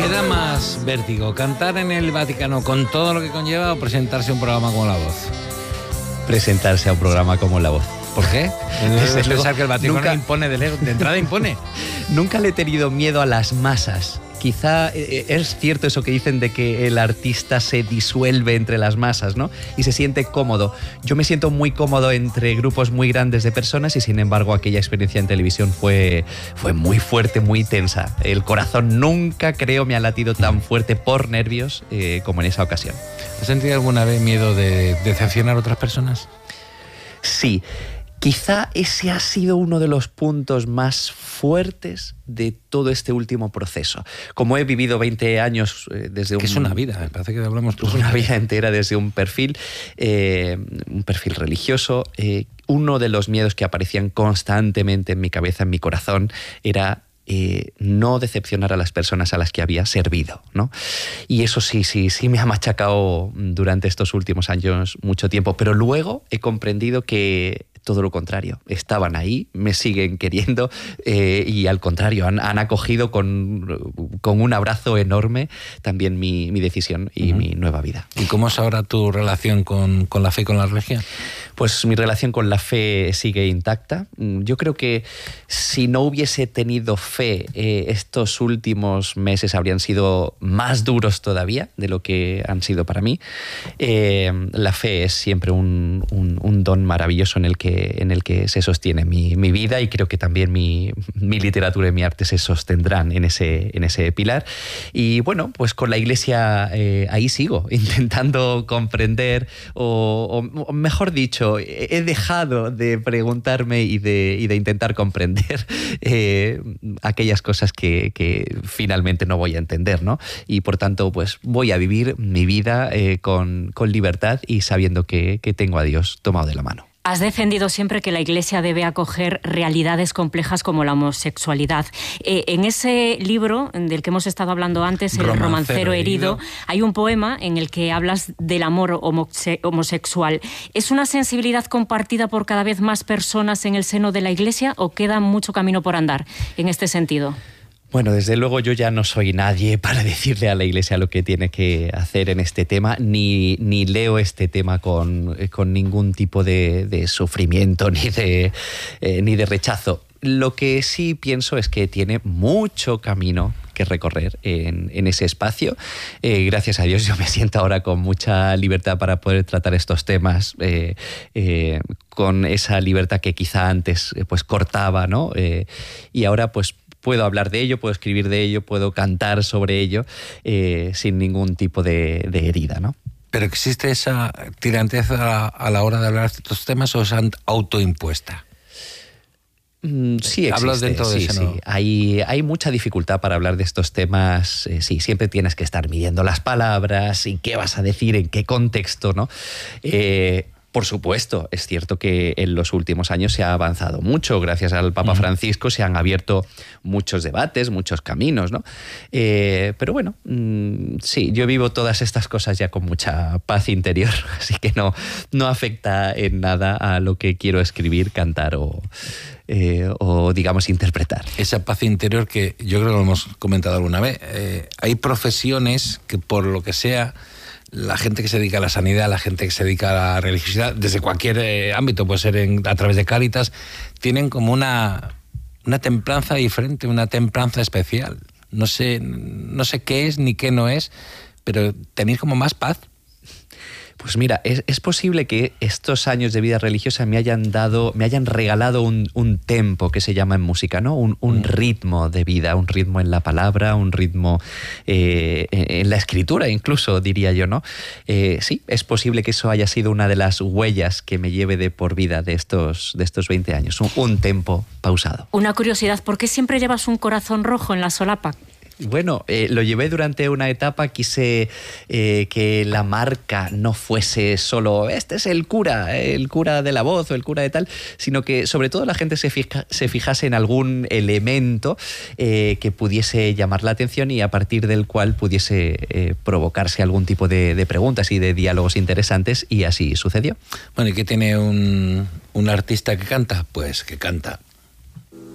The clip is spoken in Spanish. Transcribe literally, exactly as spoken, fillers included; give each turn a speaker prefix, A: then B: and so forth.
A: ¿Qué da más vértigo? ¿Cantar en el Vaticano con todo lo que conlleva o presentarse a un programa como La Voz?
B: Presentarse a un programa como La Voz.
A: ¿Por qué?
B: Desde
A: Es
B: luego,
A: pensar que el Vaticano
B: nunca,
A: impone de, de entrada impone.
B: Nunca le he tenido miedo a las masas. Quizá eh, es cierto eso que dicen de que el artista se disuelve entre las masas, ¿no? Y se siente cómodo. Yo me siento muy cómodo entre grupos muy grandes de personas y sin embargo aquella experiencia en televisión fue, fue muy fuerte, muy tensa. El corazón nunca, creo, me ha latido tan fuerte por nervios eh, como en esa ocasión.
A: ¿Has sentido alguna vez miedo de decepcionar a otras personas?
B: Sí. Quizá ese ha sido uno de los puntos más fuertes de todo este último proceso. Como he vivido veinte años eh, desde un...
A: Que es una vida, me parece que hablamos
B: pues una vida entera desde un perfil, eh, un perfil religioso. Eh, uno de los miedos que aparecían constantemente en mi cabeza, en mi corazón, era... Eh, no decepcionar a las personas a las que había servido, ¿no? Y eso sí, sí, sí me ha machacado durante estos últimos años mucho tiempo, pero luego he comprendido que todo lo contrario, estaban ahí, me siguen queriendo eh, y al contrario, han, han acogido con, con un abrazo enorme también mi, mi decisión y uh-huh. mi nueva vida.
A: ¿Y cómo es ahora tu relación con, con la fe y con la religión?
B: Pues mi relación con la fe sigue intacta. Yo creo que si no hubiese tenido fe, eh, estos últimos meses habrían sido más duros todavía de lo que han sido para mí. Eh, la fe es siempre un, un, un don maravilloso en el que en el que se sostiene mi, mi vida y creo que también mi, mi literatura y mi arte se sostendrán en ese, en ese pilar. Y bueno, pues con la Iglesia eh, ahí sigo, intentando comprender o, o, o mejor dicho, he dejado de preguntarme y de, y de intentar comprender eh, aquellas cosas que, que finalmente no voy a entender, ¿no? Y por tanto, pues voy a vivir mi vida eh, con, con libertad y sabiendo que, que tengo a Dios tomado de la mano.
C: Has defendido siempre que la Iglesia debe acoger realidades complejas como la homosexualidad. Eh, en ese libro del que hemos estado hablando antes, El romancero, romancero herido, herido, hay un poema en el que hablas del amor homose- homosexual. ¿Es una sensibilidad compartida por cada vez más personas en el seno de la Iglesia o queda mucho camino por andar en este sentido?
B: Bueno, desde luego yo ya no soy nadie para decirle a la Iglesia lo que tiene que hacer en este tema, ni, ni leo este tema con, con ningún tipo de, de sufrimiento ni de, eh, ni de rechazo. Lo que sí pienso es que tiene mucho camino que recorrer en, en ese espacio. Eh, gracias a Dios yo me siento ahora con mucha libertad para poder tratar estos temas, eh, eh, con esa libertad que quizá antes eh, pues cortaba, ¿no? Eh, y ahora pues puedo hablar de ello, puedo escribir de ello, puedo cantar sobre ello eh, sin ningún tipo de, de herida, ¿no?
A: ¿Pero existe esa tirantez a, a la hora de hablar de estos temas o es autoimpuesta?
B: Mm, sí existe,
A: Hablas dentro de
B: sí,
A: ese,
B: sí.
A: ¿no?
B: Hay, hay mucha dificultad para hablar de estos temas. Eh, sí, siempre tienes que estar midiendo las palabras y qué vas a decir, en qué contexto, ¿no? Eh, Por supuesto, es cierto que en los últimos años se ha avanzado mucho. Gracias al Papa Francisco se han abierto muchos debates, muchos caminos, ¿no? Eh, pero bueno, mmm, sí, yo vivo todas estas cosas ya con mucha paz interior, así que no, no afecta en nada a lo que quiero escribir, cantar o, eh, o digamos, interpretar.
A: Esa paz interior que yo creo que lo hemos comentado alguna vez. Eh, hay profesiones que por lo que sea... La gente que se dedica a la sanidad, la gente que se dedica a la religiosidad, desde cualquier eh, ámbito, puede ser en, a través de Cáritas, tienen como una, una templanza diferente, una templanza especial. No sé, no sé qué es ni qué no es, pero tenéis como más paz.
B: Pues mira, es, es posible que estos años de vida religiosa me hayan dado, me hayan regalado un, un tempo que se llama en música, ¿no? Un, un ritmo de vida, un ritmo en la palabra, un ritmo eh, en la escritura, incluso diría yo, ¿no? Eh, sí, es posible que eso haya sido una de las huellas que me lleve de por vida de estos, de estos veinte años, un, un tempo pausado.
C: Una curiosidad, ¿por qué siempre llevas un corazón rojo en la solapa?
B: Bueno, eh, lo llevé durante una etapa, quise eh, que la marca no fuese solo este es el cura, el cura de La Voz o el cura de tal, sino que sobre todo la gente se, fija, se fijase en algún elemento eh, que pudiese llamar la atención y a partir del cual pudiese eh, provocarse algún tipo de, de preguntas y de diálogos interesantes, y así sucedió.
A: Bueno, ¿y qué tiene un, un artista que canta? Pues que canta.